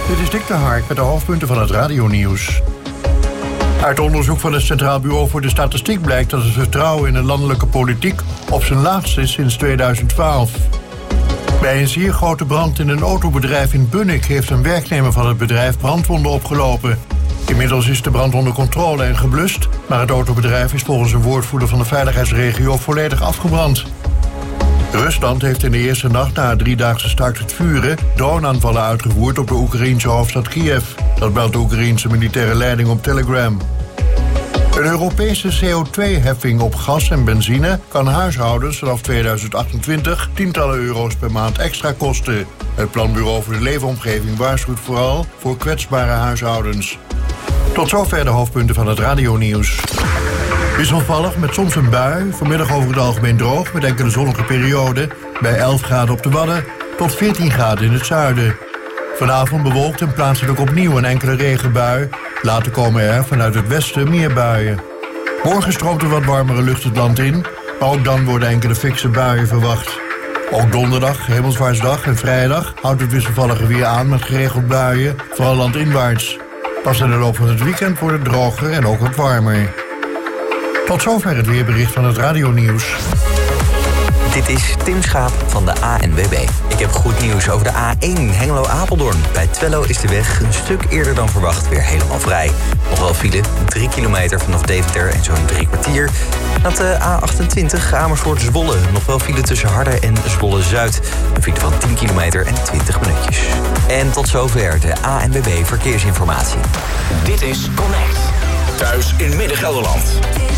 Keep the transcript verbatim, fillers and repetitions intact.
Dit is Dick de Hark met de hoofdpunten van het radionieuws. Uit onderzoek van het Centraal Bureau voor de Statistiek blijkt dat het vertrouwen in de landelijke politiek op zijn laagst is sinds tweeduizend twaalf. Bij een zeer grote brand in een autobedrijf in Bunnik heeft een werknemer van het bedrijf brandwonden opgelopen. Inmiddels is de brand onder controle en geblust, maar het autobedrijf is volgens een woordvoerder van de veiligheidsregio volledig afgebrand. Rusland heeft in de eerste nacht na het driedaagse staakt het vuren droneaanvallen uitgevoerd op de Oekraïense hoofdstad Kiev. Dat meldt de Oekraïense militaire leiding op Telegram. Een Europese C O twee heffing op gas en benzine kan huishoudens vanaf tweeduizend achtentwintig tientallen euro's per maand extra kosten. Het Planbureau voor de Leefomgeving waarschuwt vooral voor kwetsbare huishoudens. Tot zover de hoofdpunten van het radionieuws. Wisselvallig met soms een bui, vanmiddag over het algemeen droog met enkele zonnige perioden, bij elf graden op de Wadden tot veertien graden in het zuiden. Vanavond bewolkt en plaatselijk opnieuw een enkele regenbui. Later komen er vanuit het westen meer buien. Morgen stroomt er wat warmere lucht het land in, maar ook dan worden enkele fikse buien verwacht. Ook donderdag, Hemelvaartsdag en vrijdag houdt het wisselvallige weer aan met geregeld buien, vooral landinwaarts. Pas in de loop van het weekend wordt het droger en ook wat warmer. Tot zover het weerbericht van het radionieuws. Dit is Tim Schaap van de A N W B. Ik heb goed nieuws over de A één Hengelo-Apeldoorn. Bij Twello is de weg een stuk eerder dan verwacht weer helemaal vrij. Nog wel file, drie kilometer vanaf Deventer en zo'n drie kwartier. Naar de A achtentwintig Amersfoort-Zwolle. Nog wel file tussen Harden en Zwolle-Zuid. Een file van tien kilometer en twintig minuutjes. En tot zover de A N W B Verkeersinformatie. Dit is Connect. Thuis in Midden-Gelderland.